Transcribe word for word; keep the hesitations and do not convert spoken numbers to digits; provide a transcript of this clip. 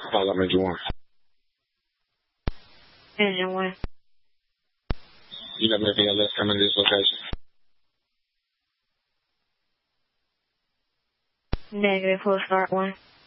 Call up Engine one. Engine one. You got anything else coming to this location? Negative, full start one.